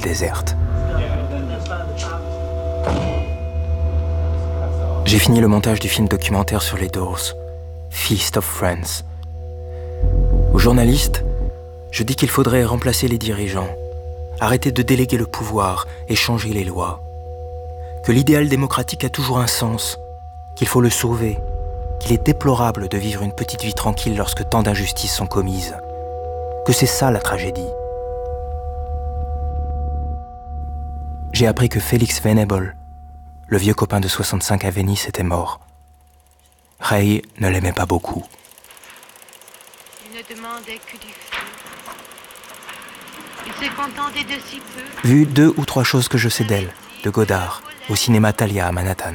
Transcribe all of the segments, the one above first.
déserte. J'ai fini le montage du film documentaire sur les Doors, Feast of Friends. Aux journalistes, je dis qu'il faudrait remplacer les dirigeants, arrêter de déléguer le pouvoir et changer les lois. Que l'idéal démocratique a toujours un sens, qu'il faut le sauver, qu'il est déplorable de vivre une petite vie tranquille lorsque tant d'injustices sont commises. Que c'est ça la tragédie. J'ai appris que Félix Venable, le vieux copain de 65 à Venise, était mort. Ray ne l'aimait pas beaucoup. Il ne demandait que du feu. Il se contentait de si peu. Vu 2 ou 3 choses que je sais d'elle, de Godard, au cinéma Thalia à Manhattan.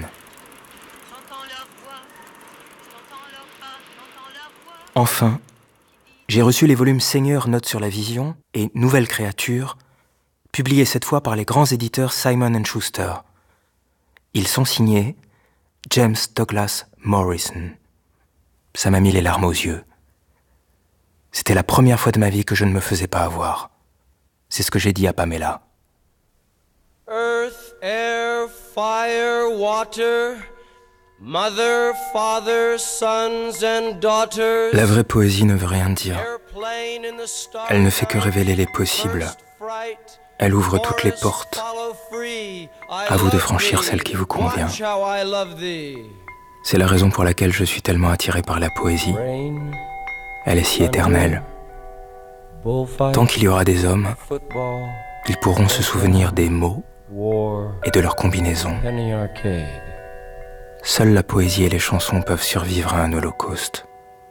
Enfin, j'ai reçu les volumes Seigneur, Notes sur la vision et Nouvelles créatures, publiés cette fois par les grands éditeurs Simon & Schuster. Ils sont signés James Douglas Morrison. Ça m'a mis les larmes aux yeux. C'était la première fois de ma vie que je ne me faisais pas avoir. C'est ce que j'ai dit à Pamela. Earth, air, fire, water, mother, father, sons and daughters. La vraie poésie ne veut rien dire. Elle ne fait que révéler les possibles. Elle ouvre toutes les portes. À vous de franchir celle qui vous convient. C'est la raison pour laquelle je suis tellement attiré par la poésie. Elle est si éternelle. Tant qu'il y aura des hommes, ils pourront se souvenir des mots et de leurs combinaisons. Seule la poésie et les chansons peuvent survivre à un holocauste.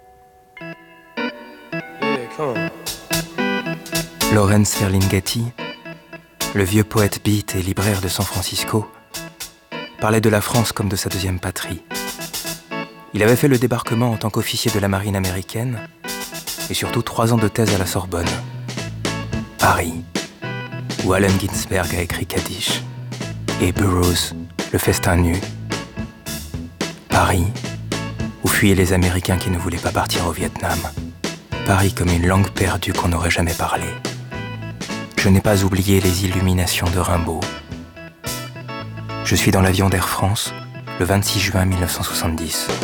Lawrence Ferlinghetti, le vieux poète beat et libraire de San Francisco, parlait de la France comme de sa deuxième patrie. Il avait fait le débarquement en tant qu'officier de la marine américaine et surtout 3 ans de thèse à la Sorbonne. Paris, où Allen Ginsberg a écrit Kaddish, et Burroughs, Le festin nu. Paris, où fuyaient les Américains qui ne voulaient pas partir au Vietnam. Paris comme une langue perdue qu'on n'aurait jamais parlé. Je n'ai pas oublié les illuminations de Rimbaud. Je suis dans l'avion d'Air France, le 26 juin 1970.